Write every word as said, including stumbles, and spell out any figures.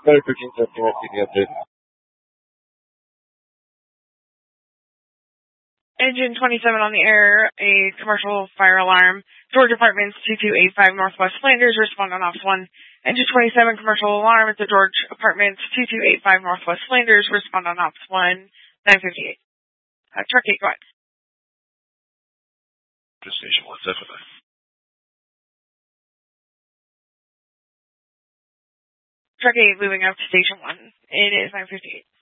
Sorry for interrupting the update. Engine twenty-seven on the air, a commercial fire alarm. Georgia Apartments two two eight five Northwest Flanders, respond on Ops one. Engine twenty-seven commercial alarm at the George Apartments two two eight five Northwest Flanders, respond on Ops one, nine fifty-eight. Uh, truck eight, go ahead. To Station one, definitely. Truck eight moving up to Station one. It is nine fifty-eight.